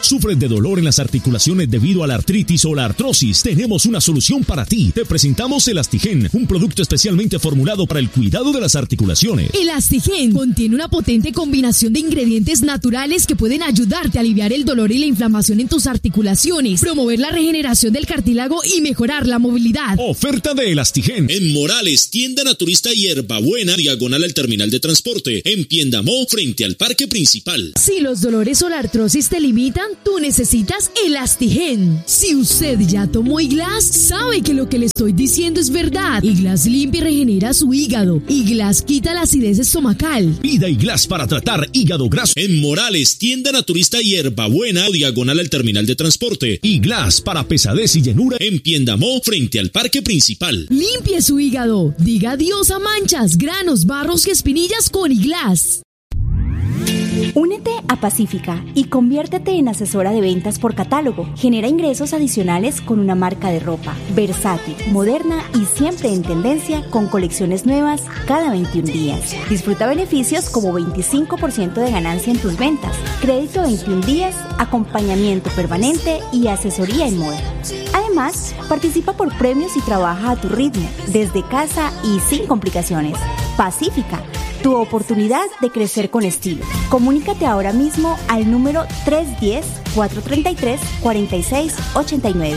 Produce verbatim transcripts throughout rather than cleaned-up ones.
¿Sufres de dolor en las articulaciones debido a la artritis o la artrosis? Tenemos una solución para ti. Te presentamos Elastigen, un producto especialmente formulado para el cuidado de las articulaciones. Elastigen contiene una potente combinación de ingredientes naturales que pueden ayudarte a aliviar el dolor y la inflamación en tus articulaciones, promover la regeneración del cartílago y mejorar la movilidad. Oferta de Elastigen en Morales, tienda naturista Hierbabuena, diagonal al terminal de transporte, en Piendamó, frente al parque principal. Si los dolores o la artrosis te limitan, tú necesitas Elastigen. Si usted ya tomó Iglas, sabe que lo que le estoy diciendo es verdad. Iglas limpia y regenera su hígado. Iglas quita la acidez estomacal. Pida Iglas para tratar hígado graso. En Morales, tienda naturista Hierbabuena, diagonal al terminal de transporte. Iglas para pesadez y llenura. En Piendamó, frente al parque principal. Limpie su hígado. Diga adiós a manchas, granos, barros y espinillas con Iglas. Únete a Pacífica y conviértete en asesora de ventas por catálogo. Genera ingresos adicionales con una marca de ropa versátil, moderna y siempre en tendencia, con colecciones nuevas cada veintiún días. Disfruta beneficios como veinticinco por ciento de ganancia en tus ventas, crédito veintiún días, acompañamiento permanente y asesoría en moda. Además, participa por premios y trabaja a tu ritmo, desde casa y sin complicaciones. Pacífica, tu oportunidad de crecer con estilo. Comunícate ahora mismo al número tres uno cero, cuatro tres tres, cuatro seis ocho nueve.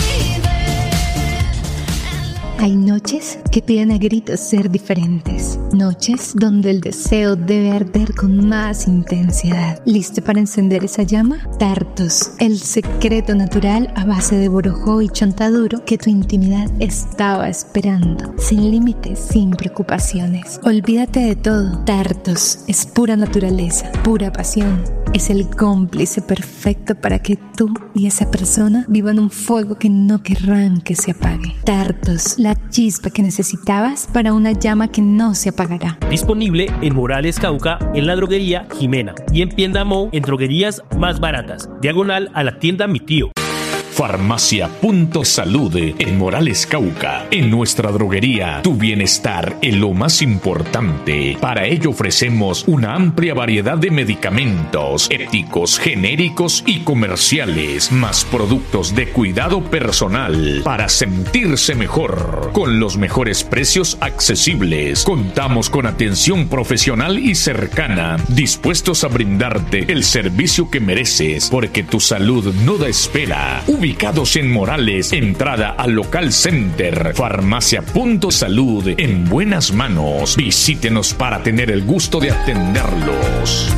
Hay noches que piden a gritos ser diferentes. Noches donde el deseo debe arder con más intensidad. ¿Listo para encender esa llama? Tartus, el secreto natural a base de borojó y chontaduro que tu intimidad estaba esperando. Sin límites, sin preocupaciones. Olvídate de todo. Tartus es pura naturaleza, pura pasión. Es el cómplice perfecto para que tú y esa persona vivan un fuego que no querrán que se apague. Tartus, la chispa que necesitabas para una llama que no se apagará. Disponible en Morales, Cauca, en la droguería Jimena y en Piendamó, en droguerías más baratas, diagonal a la tienda Mi Tío. Farmacia Punto Salud en Morales, Cauca. En nuestra droguería, tu bienestar es lo más importante. Para ello ofrecemos una amplia variedad de medicamentos, éticos, genéricos y comerciales, más productos de cuidado personal para sentirse mejor. Con los mejores precios accesibles, contamos con atención profesional y cercana, dispuestos a brindarte el servicio que mereces, porque tu salud no da espera. Ubicados en Morales, entrada al Local Center. Farmacia Punto Salud en buenas manos. Visítenos para tener el gusto de atenderlos.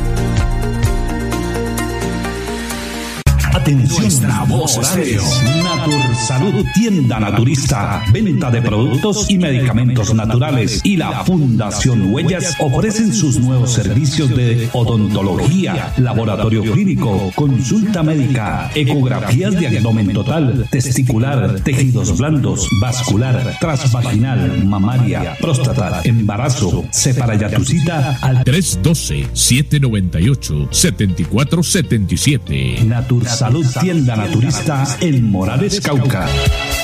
Atención, nuestra voz radio. Natur Salud, tienda naturista, venta de productos y medicamentos naturales, y la Fundación Huellas ofrecen sus nuevos servicios de odontología, laboratorio clínico, consulta médica, ecografías de abdomen total, testicular, tejidos blandos, vascular, transvaginal, mamaria, próstata, embarazo. Separa ya tu cita al tres uno dos, siete nueve ocho, siete cuatro siete siete. Natur Salud, tienda naturista en Morales, Cauca.